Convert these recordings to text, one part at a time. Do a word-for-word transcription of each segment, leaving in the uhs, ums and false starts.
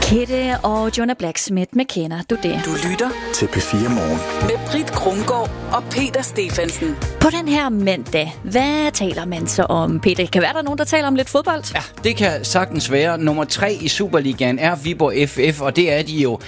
Kette og Jonah Blacksmith med Kender du det? Du lytter til P fire Morgen med Britt Krumgaard og Peter Stephensen. På den her mandag, hvad taler man så om, Peter? Kan være der nogen, der taler om lidt fodbold? Ja, det kan sagtens være. Nummer tre i Superligaen er Viborg F F, og det er de jo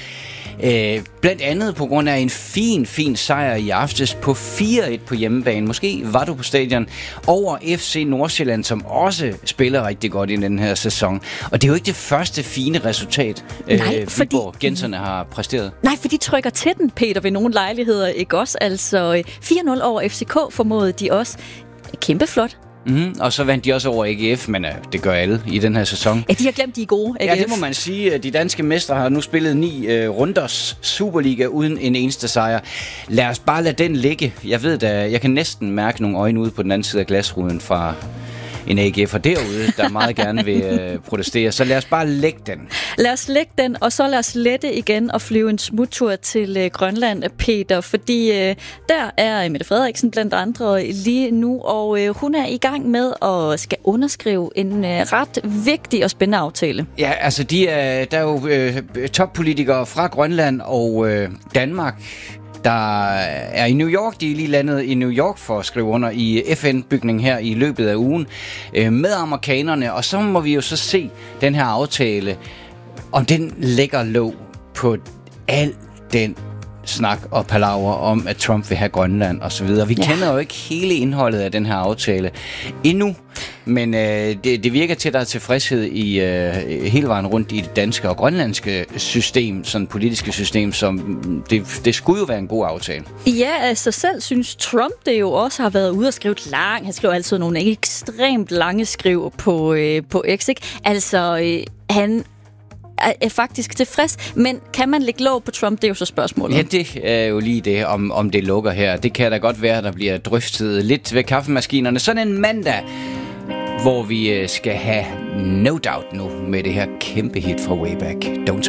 øh, blandt andet på grund af en fin, fin sejr i aftes på fire et på hjemmebane. Måske var du på stadion over F C Nordsjælland, som også spiller rigtig godt i den her sæson. Og det er jo ikke det første fine resultat, øh, Nej, fordi Viborg-genserne har præsteret. Nej, for de trykker til den, Peter, ved nogle lejligheder, ikke også? Altså fire nul over F C K formåede de også. Kæmpe flot. Mm-hmm. Og så vandt de også over A G F, men øh, det gør alle i den her sæson. Ja, de har glemt, de er gode, A G F. Ja, det må man sige. De danske mestre har nu spillet ni øh, runders Superliga uden en eneste sejr. Lad os bare lade den ligge. Jeg ved da, jeg kan næsten mærke nogle øjne ude på den anden side af glasruden fra en A G F'er derude, der meget gerne vil øh, protestere. Så lad os bare lægge den. Lad os lægge den, og så lad os lette igen og flyve en smuttur til øh, Grønland, Peter. Fordi øh, der er Mette Frederiksen blandt andre lige nu, og øh, hun er i gang med at skal underskrive en øh, ret vigtig og spændende aftale. Ja, altså de er, der er jo øh, toppolitikere fra Grønland og øh, Danmark, der er i New York. De er lige landet i New York for at skrive under i F N-bygningen her i løbet af ugen øh, med amerikanerne. Og så må vi jo så se den her aftale, om den lægger låg på al den snak og palaver om, at Trump vil have Grønland og så videre. Vi ja. kender jo ikke hele indholdet af den her aftale endnu, men øh, det, det virker til, at der er tilfredshed i øh, hele vejen rundt i det danske og grønlandske system, sådan politiske system, som det, det skulle jo være en god aftale. Ja, altså selv synes Trump det jo også har været ude og skrive langt. Han skriver altid nogle ekstremt lange skriv på, øh, på X, ikke? Altså, øh, han er faktisk tilfreds, men kan man lægge låg på Trump? Det er jo så spørgsmålet. Ja, det er jo lige det, om, om det lukker her. Det kan da godt være, der bliver drøftet lidt ved kaffemaskinerne. Sådan en mandag, hvor vi skal have No Doubt nu med det her kæmpe hit fra Way Back. Don't